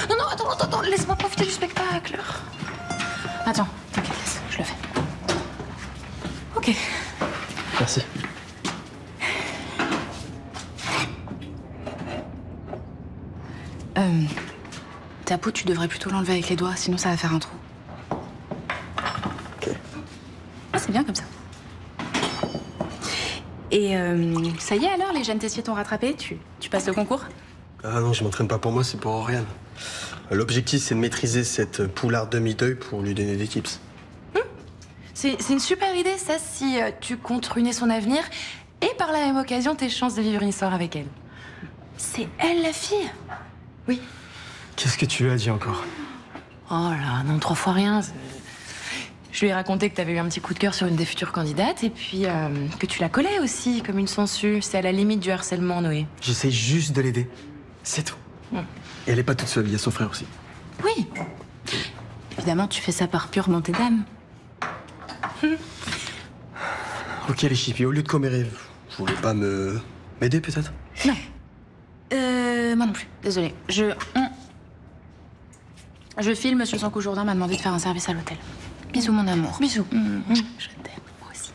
Non, non, attends, laisse-moi profiter du spectacle. Attends, t'inquiète, laisse, je le fais. Ok. Merci. Ta peau, tu devrais plutôt l'enlever avec les doigts, sinon ça va faire un trou. Ok. Ah, c'est bien comme ça. Et ça y est alors, les jeunes tessiers t'ont rattrapé? Tu passes le concours? Ah non, je m'entraîne pas pour moi, c'est pour Oriane. L'objectif, c'est de maîtriser cette poularde demi-deuil pour lui donner des tips. C'est une super idée, ça, si tu comptes ruiner son avenir et par la même occasion tes chances de vivre une histoire avec elle. C'est elle, la fille? Oui. Qu'est-ce que tu lui as dit encore? Oh là, non, 3 fois rien. Je lui ai raconté que t'avais eu un petit coup de cœur sur une des futures candidates et puis que tu la collais aussi comme une sangsue. C'est à la limite du harcèlement, Noé. J'essaye juste de l'aider. C'est tout. Et elle est pas toute seule, il y a son frère aussi. Oui. Évidemment, tu fais ça par pure bonté d'âme. Ok, les chippies, au lieu de commérer, vous voulez pas m'aider peut-être? Non. Moi non plus, désolée. Je file, Monsieur Sankou-Jourdain m'a demandé de faire un service à l'hôtel. Bisous, mon amour. Bisous. Je t'aime, moi aussi.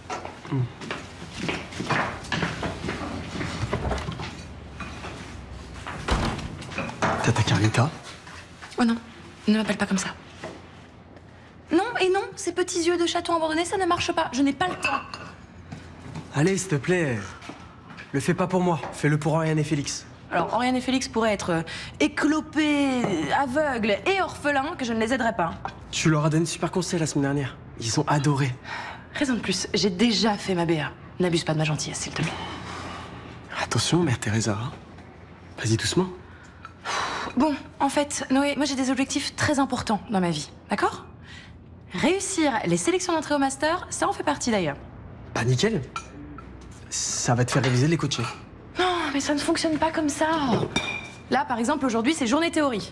Tata Carlita? Oh non, ne m'appelle pas comme ça. Non, et non, ces petits yeux de chaton abandonné, ça ne marche pas. Je n'ai pas le temps. Allez, s'il te plaît. Le fais pas pour moi, fais-le pour Oriane et Félix. Alors, Oriane et Félix pourraient être éclopés, aveugles et orphelins, que je ne les aiderais pas. Tu leur as donné super conseil la semaine dernière. Ils ont adoré. Raison de plus, j'ai déjà fait ma BA. N'abuse pas de ma gentillesse, s'il te plaît. Attention, Mère Teresa. Vas-y doucement. Bon, en fait, Noé, moi j'ai des objectifs très importants dans ma vie, d'accord? Réussir les sélections d'entrée au master, ça en fait partie d'ailleurs. Bah nickel. Ça va te faire réviser les coachés. Non, mais ça ne fonctionne pas comme ça. Là, par exemple, aujourd'hui, c'est journée théorie.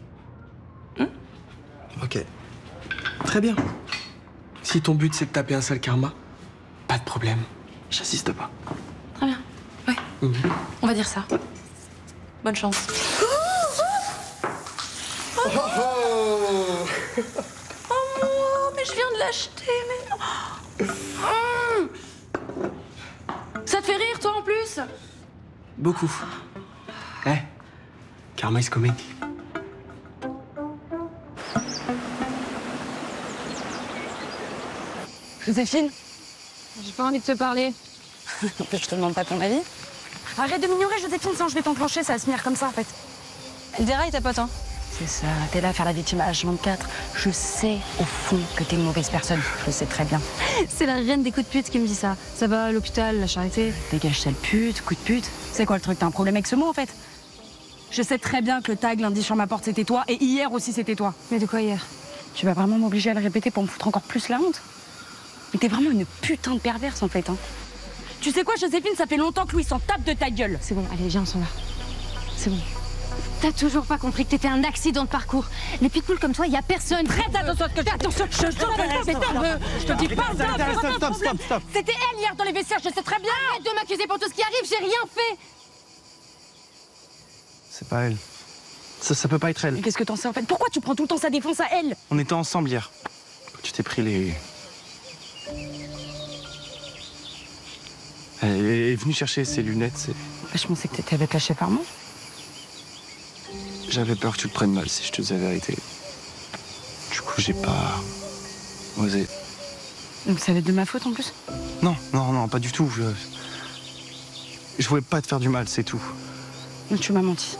Ok. Très bien. Si ton but c'est de taper un sale karma, pas de problème. J'assiste pas. Très bien. Ouais. On va dire ça. Bonne chance. Oh non, mais je viens de l'acheter, mais non. Ça te fait rire, toi, en plus? Beaucoup. Eh, karma is coming. Joséphine, j'ai pas envie de te parler. Je te demande pas ton avis. Arrête de m'ignorer, Joséphine, sinon je vais t'enclencher, ça va se finir comme ça, en fait. Elle déraille, ta pote, hein? C'est ça, t'es là à faire la victime H24. Je sais, au fond, que t'es une mauvaise personne. Je le sais très bien. C'est la reine des coups de pute qui me dit ça. Ça va, l'hôpital, la charité. Dégage, sale pute, coup de pute. C'est quoi le truc? T'as un problème avec ce mot, en fait? Je sais très bien que le tag lundi sur ma porte, c'était toi, et hier aussi, c'était toi. Mais de quoi hier? Tu vas vraiment m'obliger à le répéter pour me foutre encore plus la honte? Mais t'es vraiment une putain de perverse, en fait, hein. Tu sais quoi, Joséphine, ça fait longtemps que Louis s'en tape de ta gueule. C'est bon, allez, viens, on s'en va. C'est bon. T'as toujours pas compris que t'étais un accident de parcours. Les pitbulls comme toi, y a personne. Prête attention à ce que je... Attention, je te dis pas ça. Stop. C'était elle hier dans les vestiaires, je sais très bien. Arrête de m'accuser pour tout ce qui arrive, j'ai rien fait. C'est pas elle. Ça peut pas être elle. Mais qu'est-ce que t'en sais en fait? Pourquoi tu prends tout le temps sa défense à elle? On était ensemble hier. Tu t'es pris les... Elle est venue chercher ses lunettes. Je pensais que t'avais caché par moi. J'avais peur que tu le prennes mal si je te disais la vérité. Du coup, j'ai pas osé. Donc ça va être de ma faute en plus? Non, pas du tout. Je voulais pas te faire du mal, c'est tout. Mais tu m'as menti.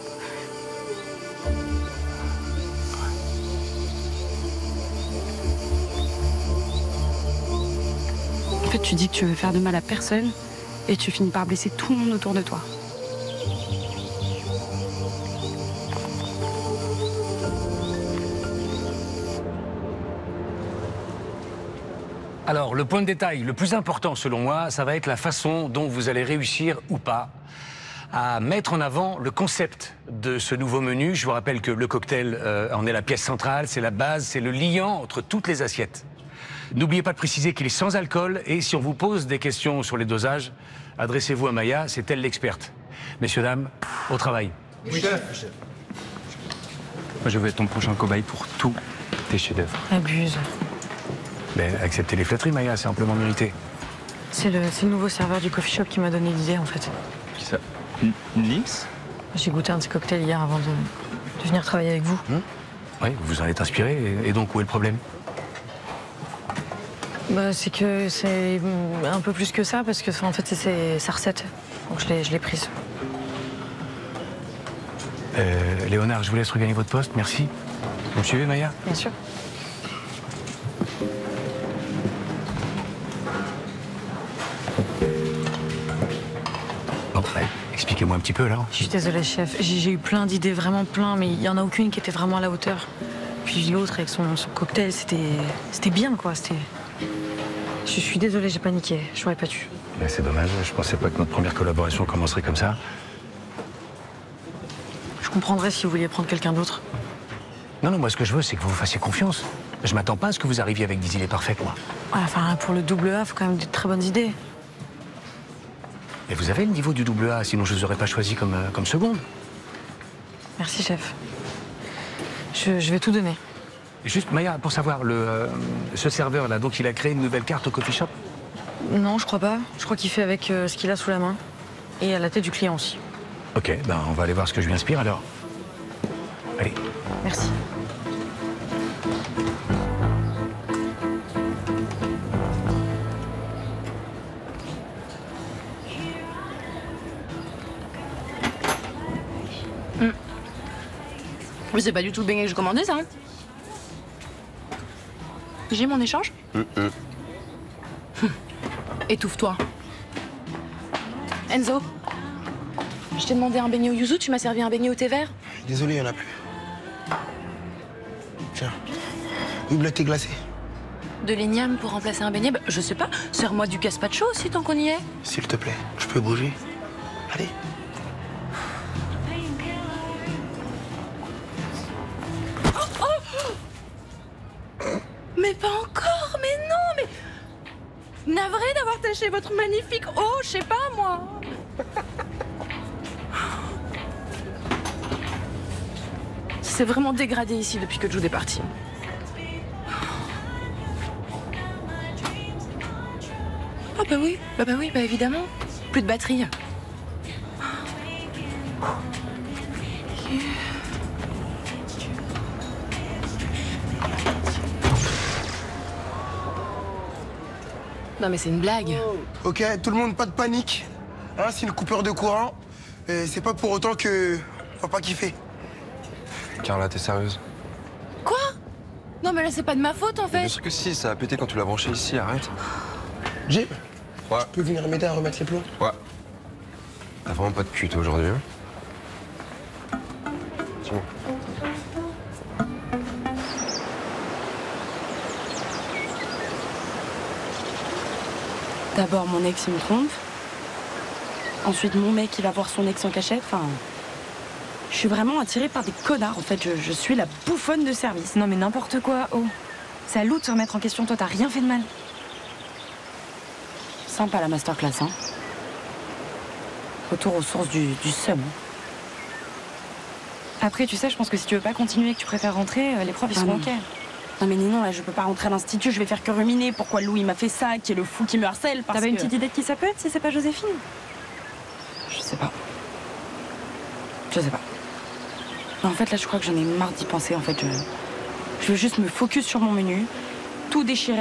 En fait, tu dis que tu veux faire de mal à personne et tu finis par blesser tout le monde autour de toi. Alors, le point de détail le plus important, selon moi, ça va être la façon dont vous allez réussir ou pas à mettre en avant le concept de ce nouveau menu. Je vous rappelle que le cocktail en est la pièce centrale, c'est la base, c'est le liant entre toutes les assiettes. N'oubliez pas de préciser qu'il est sans alcool et si on vous pose des questions sur les dosages, adressez-vous à Maya, c'est elle l'experte. Messieurs, dames, au travail. Oui, chef. Moi, je veux être ton prochain cobaye pour tous tes chefs-d'œuvre. Abuse. Mais acceptez les flatteries, Maya, c'est amplement mérité. C'est le nouveau serveur du coffee shop qui m'a donné l'idée, en fait. Qui ça? Nix? J'ai goûté un de ces cocktails hier avant de venir travailler avec vous. Oui, vous en êtes inspiré, et donc où est le problème? Bah, c'est que c'est un peu plus que ça, parce que en fait, c'est sa recette. Donc je l'ai prise. Léonard, je vous laisse regagner votre poste, merci. Vous me suivez, Maya? Bien sûr. Bon, ouais, expliquez-moi un petit peu, là. Je suis désolée, chef. J'ai eu plein d'idées, vraiment plein, mais il n'y en a aucune qui était vraiment à la hauteur. Puis l'autre, avec son cocktail, c'était bien, quoi. Je suis désolée, j'ai paniqué. J'aurais pas dû. Mais c'est dommage, je pensais pas que notre première collaboration commencerait comme ça. Je comprendrais si vous vouliez prendre quelqu'un d'autre. Non, non, moi, ce que je veux, c'est que vous vous fassiez confiance. Je m'attends pas à ce que vous arriviez avec des idées parfaites, moi. Ouais, enfin, pour le double A, faut quand même de très bonnes idées. Mais vous avez le niveau du double A, sinon je vous aurais pas choisi comme seconde. Merci, chef. Je vais tout donner. Juste, Maya, pour savoir, ce serveur-là, donc il a créé une nouvelle carte au coffee shop? Non, je crois pas. Je crois qu'il fait avec ce qu'il a sous la main. Et à la tête du client aussi. Ok, ben on va aller voir ce que je lui inspire, alors. Allez. Merci. C'est pas du tout le beignet que je commandais, ça. Hein. J'ai mon échange. Étouffe-toi. Enzo, je t'ai demandé un beignet au yuzu, tu m'as servi un beignet au thé vert. Désolé, il n'y en a plus. Tiens, une thé glacé. De l'igname pour remplacer un beignet, bah, je sais pas. Sers-moi du gazpacho aussi, tant qu'on y est. S'il te plaît, je peux bouger. Allez. Mais pas encore, mais non, mais... Navré d'avoir taché votre magnifique eau, je sais pas, moi. C'est vraiment dégradé ici depuis que Jude est parti. Ah bah oui, bah évidemment. Plus de batterie. Non mais c'est une blague. Ok, tout le monde, pas de panique. Hein, c'est une coupure de courant. Et c'est pas pour autant que... on va pas kiffer. Carla, t'es sérieuse? Quoi? Non mais là c'est pas de ma faute en Bien fait. sûr que si, ça a pété quand tu l'as branché ici, arrête. Jim, Ouais. tu peux venir m'aider à remettre les plombs? Ouais. T'as vraiment pas de cul, toi, aujourd'hui, hein? Dis-moi. D'abord, mon ex, il me trompe. Ensuite, mon mec, il va voir son ex en cachette. Enfin, je suis vraiment attirée par des connards. En fait, je suis la bouffonne de service. Non mais n'importe quoi, oh. C'est à Lou de se remettre en question, toi t'as rien fait de mal. Sympa la masterclass, hein. Retour aux sources du seum. Après tu sais, je pense que si tu veux pas continuer et que tu préfères rentrer, les profs ils seront ok. Non mais non, là, je peux pas rentrer à l'institut, je vais faire que ruminer. Pourquoi Lou, il m'a fait ça, qui est le fou qui me harcèle, parce T'avais que... une petite idée de qui ça peut être si c'est pas Joséphine? Je sais pas. Je sais pas. En fait, là, je crois que j'en ai marre d'y penser. En fait, je veux juste me focus sur mon menu, tout déchirer